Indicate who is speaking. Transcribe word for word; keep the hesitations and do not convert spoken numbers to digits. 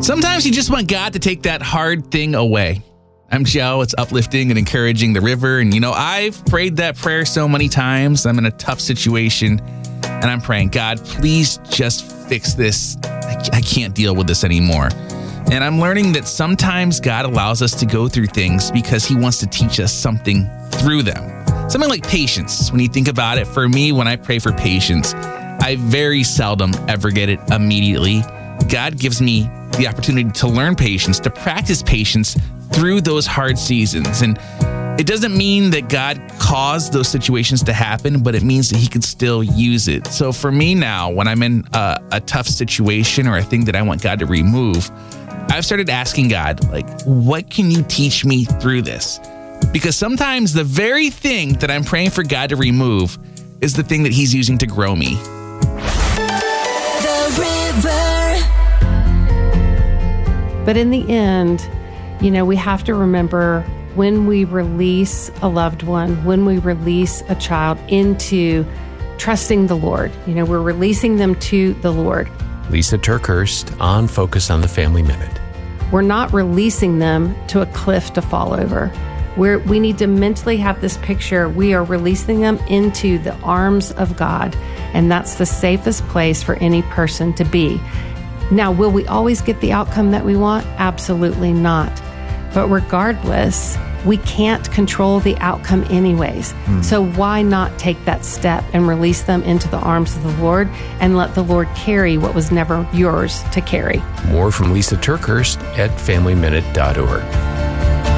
Speaker 1: Sometimes you just want God to take that hard thing away. I'm Joe. It's uplifting and encouraging the river. And, you know, I've prayed that prayer so many times. I'm in a tough situation and I'm praying, God, please just fix this. I, I can't deal with this anymore. And I'm learning that sometimes God allows us to go through things because he wants to teach us something through them. Something like patience. When you think about it, for me, when I pray for patience, I very seldom ever get it immediately. God gives me the opportunity to learn patience, to practice patience through those hard seasons. And it doesn't mean that God caused those situations to happen, but it means that he could still use it. So for me now, when I'm in a, a tough situation or a thing that I want God to remove, I've started asking God, like, what can you teach me through this? Because sometimes the very thing that I'm praying for God to remove is the thing that he's using to grow me.
Speaker 2: The river.
Speaker 3: But in the end, you know, we have to remember when we release a loved one, when we release a child into trusting the Lord, you know, we're releasing them to the Lord.
Speaker 4: Lisa TerKeurst on Focus on the Family Minute.
Speaker 3: We're not releasing them to a cliff to fall over. We're, we need to mentally have this picture. We are releasing them into the arms of God, and that's the safest place for any person to be. Now, will we always get the outcome that we want? Absolutely not. But regardless, we can't control the outcome anyways. Mm. So why not take that step and release them into the arms of the Lord and let the Lord carry what was never yours to carry?
Speaker 4: More from Lisa TerKeurst at family minute dot org.